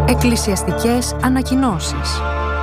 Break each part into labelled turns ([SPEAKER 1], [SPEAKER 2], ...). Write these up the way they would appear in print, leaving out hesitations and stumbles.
[SPEAKER 1] Εκκλησιαστικές ανακοινώσεις.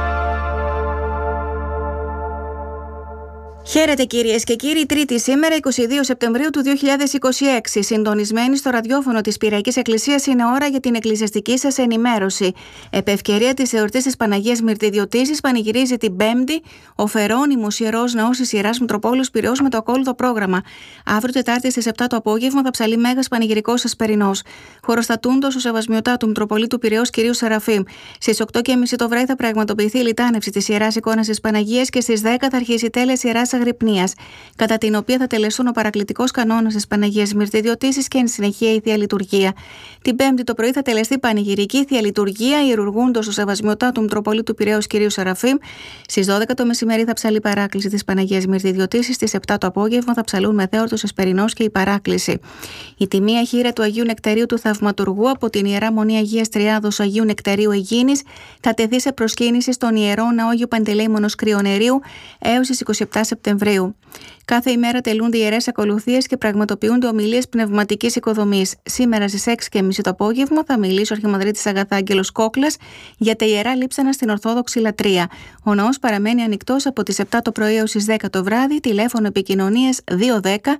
[SPEAKER 2] Χαίρετε κυρίες και κύριοι, Τρίτη σήμερα 22 Σεπτεμβρίου του 2026. Συντονισμένοι στο ραδιόφωνο της Πυριακής Εκκλησίας είναι ώρα για την εκκλησιαστική σας ενημέρωση. Επ' ευκαιρία της εορτής της Παναγίας Μυρτιδιωτήσης πανηγυρίζει την Πέμπτη ο Φερώνυμος Ιερός Ναός της Ιεράς Μητροπόλεως Πειραιώς με το ακόλουθο πρόγραμμα. Αύριο Τετάρτη στις 7 το απόγευμα θα ψαλεί Μέγας Πανηγυρικός Ασπερινός. Χωροστατούντος ο Σεβασμιωτά του Μητροπολίτου Πειραιώς κ. Σεραφείμ. Στις 8:30 το βράδυ θα πραγματοποιηθεί η λιτάνευση της Ιεράς Εικόνας της Παναγίας και στις 10 θα αρχίσει η τέλεση Ιεράς Αγρυπνίας, κατά την οποία θα τελεσούν ο παρακλητικός κανόνας της Παναγίας Μυρτιδιωτήσης και εν συνεχεία η Θεία Λειτουργία. Την Πέμπτη το πρωί θα τελεστεί πανηγυρική Θεία Λειτουργία, ιερουργούντος ο Σεβασμιωτά του Μητροπολίτου Πειραιώς κ. Σεραφείμ. Στις 12 το μεσημέρι θα ψαλεί η παράκληση της Παναγίας Μυρτιδιωτήσης. Στις 7 το απόγευμα θα ψαλούν μεθέορτος Εσπερινός και η παράκληση. Η τιμία χείρα του Αγίου Νεκταρίου του Θαυματουργού από την Ιερά Μονή Αγίας Τριάδος Αγίου Νεκταρίου Αιγίνης θα τεθεί σε προσκύνηση στον Ιερό Ναό Αγίου Παντελεήμονος Κρυονερίου έως τις 27 Σεπτεμβρίου. Κάθε ημέρα τελούνται ιερές ακολουθίες και πραγματοποιούνται ομιλίες πνευματικής οικοδομής. Σήμερα στις 6:30 το απόγευμα θα μιλήσει ο Αρχιμανδρίτης Αγαθάγγελος Κόκλας για τα ιερά λείψανα στην Ορθόδοξη Λατρεία. Ο ναός παραμένει ανοιχτός από τις 7 το πρωί έως τις 10 το βράδυ. Τηλέφωνο επικοινωνίας 210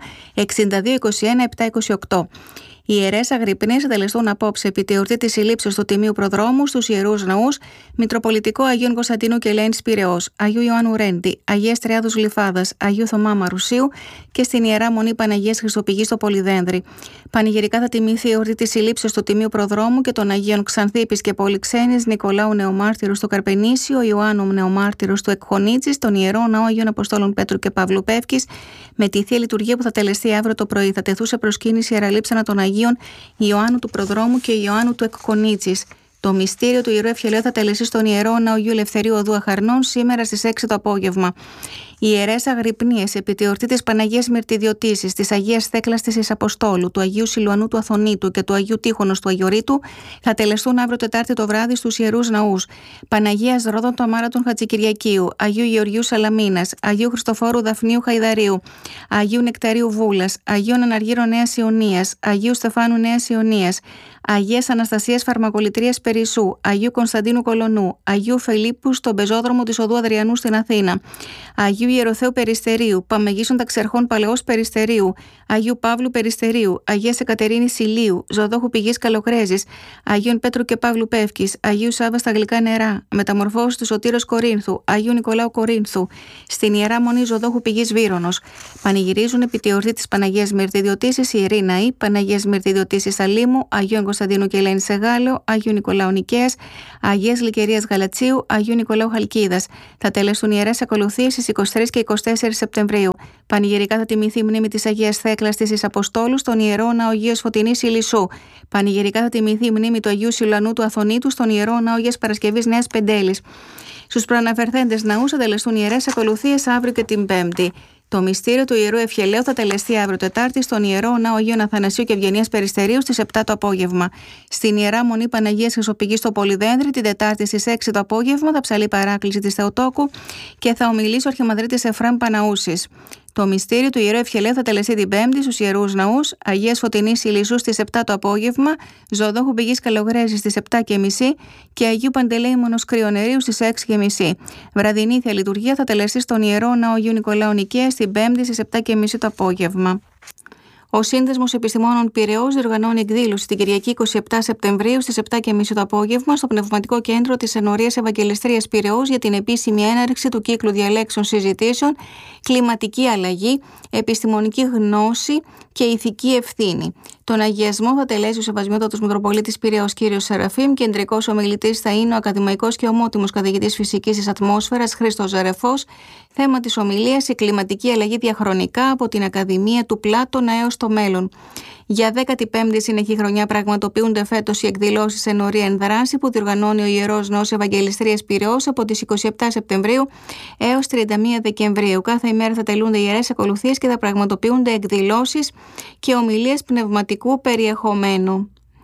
[SPEAKER 2] 62 21 728. Οι ιερές αγρυπνίες θα τελεστούν απόψε επί τη εορτή της συλλήψεως του Τιμίου Προδρόμου στους ιερούς ναούς Μητροπολιτικό Αγίων Κωνσταντίνου και Ελένης Πειραιώς, Αγίου Ιωάννου Ρέντι, Αγίας Τριάδος Γλυφάδας, Αγίου Θωμά Μαρουσίου και στην Ιερά Μονή Παναγίας Χριστοπηγής στο Πολυδένδρη. Πανηγυρικά θα τιμηθεί η εορτή της συλλήψεως του Τιμίου Προδρόμου και των Αγίων Ξανθήπης και Πολυξένης, Νικολάου Νεομάρτυρου στο Καρπενήσιο, Ιωάννου Νεομάρτυρου στο Εκχονίτσις, τον Ιερό Ναό Αγίων Αποστόλων Πέτρου και Παύλου Πεύκης. Με τη Θεία Λειτουργία που θα τελεστεί αύριο το πρωί θα τεθούν σε προσκύνηση ιεραλείψανα των Αγίων Ιωάννου του Προδρόμου και Ιωάννου του Εκκονίτσης. Το μυστήριο του Ιερού Ευχελαίου θα τελεστεί στον Ιερό Ναό Αγίου Ελευθερίου Οδού Αχαρνών σήμερα στις 6 το απόγευμα. Οι ιερές αγρυπνίες επί τη εορτή της Παναγίας Μυρτιδιωτήσης, της Αγίας Θέκλας της Αποστόλου, του Αγίου Σιλουανού του Αθωνίτου και του Αγίου Τύχωνος του Αγιορείτου θα τελεστούν αύριο Τετάρτη το βράδυ στους ιερούς ναούς Παναγίας Ρόδων του Αμάρατων Χατζικυριακίου, Αγίου Γεωργίου Σαλαμίνας, Αγίου Χριστοφόρου Δαφνίου Χαϊδαρίου, Αγίου Νεκταρίου Βούλας, Αγίων Αναργύρων Νέας Ιωνίας, Αγίου Στεφάνου Νέας Ιωνίας, Αγίας Αναστασίας Φαρμακολητρίας Περισσού, Αγίου Κωνσταντίνου Κολονού, Αγίου Φελίππου στον πεζόδρομο της Οδού Αδριανού στην Αθήνα, Αγίου Ιεροθέου Περιστερίου, Παμεγίσων Ταξερχών Παλαιός Περιστερίου, Αγίου Παύλου Περιστερίου, Αγίας Εκατερίνης Ηλίου, Ζωδόχου Πηγής Καλοκρέζης, Αγίων Πέτρου και Παύλου Πεύκης, Αγίου Σάββα στα Γλυκά Νερά, Μεταμορφώσεις του Σωτήρος Κορίνθου, Αγίου Νικολάου Κορίνθου, στην Ιερά Μονή Ζωδόχου Πηγής Βύρονος. Πανηγυρίζουν επί τη εορτή της Παναγίας Μυρτιδιωτήσης οι ιεροί ναοί Παναγίας Μυρτιδιωτήσης Αλήμου, Αγίων Κωνσταντίνου και Ελένης Εγάλεω, Αγίου Νικολάου Νικαίας, Αγίας Λυκερίας Γαλατσίου, Αγίου Νικολάου Χαλκίδας. Θα τελεστούν ιερές ακολουθίες στις 23 και 24 Σεπτεμβρίου. Πανηγυρικά θα τιμηθεί η μνήμη της Αγίας Θέκλας της Αποστόλου στον Ιερό Ναό Αγίας Φωτεινής Ηλισσού. Πανηγυρικά θα τιμηθεί η μνήμη του Αγίου Σιλουανού του Αθωνίτου στον Ιερό Ναό Αγίας Παρασκευής Νέας Πεντέλης. Στους προαναφερθέντες ναούς θα τελεστούν ιερές ακολουθίες αύριο και την Πέμπτη. Το μυστήριο του Ιερού Ευχελαίου θα τελεστεί αύριο Τετάρτη στον Ιερό Ναό Αγίων Αθανασίου και Ευγενίας Περιστερίου στις 7 το απόγευμα. Στην Ιερά Μονή Παναγίας Χρυσοπηγής στο Πολυδένδρη την Τετάρτη στις 6 το απόγευμα θα ψαλεί παράκληση της Θεοτόκου και θα ομιλήσει ο Αρχιμανδρίτης Εφραίμ Παναούσης. Το μυστήριο του Ιερού Ευχελαίου θα τελεστεί την Πέμπτη στους ιερούς ναούς Αγίας Φωτεινής Ηλισσού στις 7 το απόγευμα, Ζωδόχου Πηγής Καλογρέζης στις 7:30 και Αγίου Παντελεήμονος Κρυονερίου στις 6:30. Βραδινή Θεία Λειτουργία θα τελεστεί στον Ιερό Ναό Αγίου Νικολάου Νικαίας την Πέμπτη στις 7:30 το απόγευμα. Ο Σύνδεσμος Επιστημόνων Πειραιώς διοργανώνει εκδήλωση την Κυριακή 27 Σεπτεμβρίου στις 7:30 το απόγευμα στο Πνευματικό Κέντρο της Ενορίας Ευαγγελιστρίας Πειραιώς για την επίσημη έναρξη του κύκλου διαλέξεων συζητήσεων «Κλιματική αλλαγή, επιστημονική γνώση και ηθική ευθύνη». Τον αγιασμό θα τελέσει ο Σεβασμιότατος Μητροπολίτης Πειραιώς κ. Σεραφείμ. Κεντρικός ομιλητής θα είναι ο ακαδημαϊκός και ομότιμος καθηγητής φυσικής της ατμόσφαιρας Χρήστος Ζαρεφός. Θέμα της ομιλίας: η κλιματική αλλαγή διαχρονικά από την Ακαδημία του Πλάτωνα έως το μέλλον. Για 15η συνεχή χρονιά πραγματοποιούνται φέτος οι εκδηλώσεις Ενορία εν δράση που διοργανώνει ο Ιερός Ναός Ευαγγελιστρίας Πειραιώς από τις 27 Σεπτεμβρίου έως 31 Δεκεμβρίου. Κάθε ημέρα θα τελούνται ιερές ακολουθίες και θα πραγματοποιούνται εκδηλώσεις και ομιλίες πνευματικού περιεχομένου.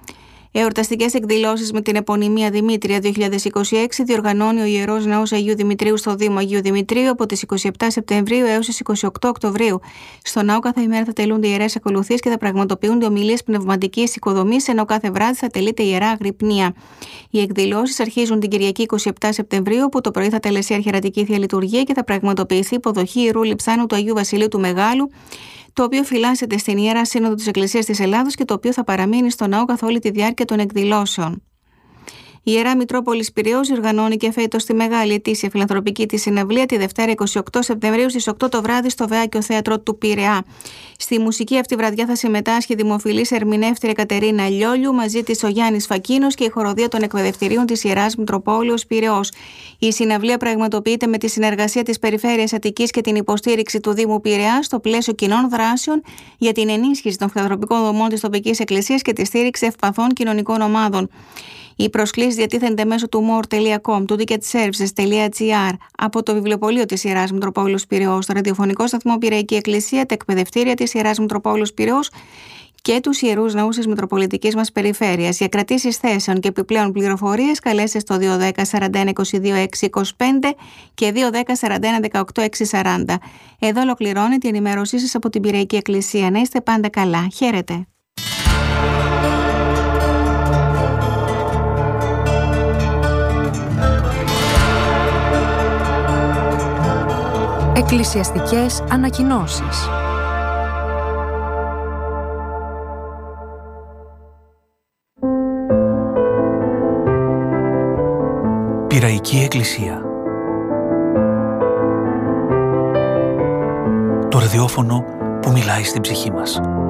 [SPEAKER 2] Εορταστικές εκδηλώσεις με την επωνυμία Δημήτρια 2026 διοργανώνει ο Ιερός Ναός Αγίου Δημητρίου στο Δήμο Αγίου Δημητρίου από τις 27 Σεπτεμβρίου έως τις 28 Οκτωβρίου. Στο ναό κάθε ημέρα θα τελούνται ιερές ακολουθίες και θα πραγματοποιούνται ομιλίες πνευματικής οικοδομής, ενώ κάθε βράδυ θα τελείται ιερά αγρυπνία. Οι εκδηλώσεις αρχίζουν την Κυριακή 27 Σεπτεμβρίου, που το πρωί θα τελεστεί αρχιερατική θεία λειτουργία και θα πραγματοποιηθεί υποδοχή ιερού λειψάνου του Αγίου Βασιλείου του Μεγάλου, το οποίο φυλάσσεται στην Ιερά Σύνοδο της Εκκλησίας της Ελλάδος και το οποίο θα παραμείνει στο ναό καθ' όλη τη διάρκεια των εκδηλώσεων. Η Ιερά Μητρόπολης Πειραιώς διοργανώνει και φέτος τη μεγάλη ετήσια φιλανθρωπική της συναυλία τη Δευτέρα 28 Σεπτεμβρίου στις 8 το βράδυ στο Βεάκιο Θέατρο του Πειραιά. Στη μουσική αυτή βραδιά θα συμμετάσχει η δημοφιλής ερμηνεύτρια Κατερίνα Λιόλιου, μαζί της ο Γιάννης Φακίνος και η χοροδία των εκπαιδευτηρίων της Ιεράς Μητροπόλεως Πειραιώς. Η συναυλία πραγματοποιείται με τη συνεργασία της Περιφέρειας Αττικής και την υποστήριξη του Δήμου Πειραιά στο πλαίσιο κοινών δράσεων για την ενίσχυση των φιλανθρωπικών δομών της τοπικής εκκλησίας και τη στήριξη ευπαθών κοινωνικών ομάδων. Οι προσκλήσεις διατίθενται μέσω του more.com, του ticketservices.gr, από το βιβλιοπωλείο της Ιεράς Μητροπόλεως Πειραιώς, το ραδιοφωνικό σταθμό Πειραϊκή Εκκλησία, τα εκπαιδευτήρια της Ιεράς Μητροπόλεως Πειραιώς και τους Ιερούς Ναούς της Μητροπολιτικής μας Περιφέρειας. Για κρατήσεις θέσεων και επιπλέον πληροφορίες καλέστε στο 210 41 22 625 και 210 41 18 640. Εδώ ολοκληρώνεται η ενημέρωσή σας από την Πειραϊκή Εκκλησία. Να είστε πάντα καλά. Χαίρετε.
[SPEAKER 1] Εκκλησιαστικές ανακοινώσεις.
[SPEAKER 3] Πειραϊκή Εκκλησία. Το ραδιόφωνο που μιλάει στην ψυχή μας.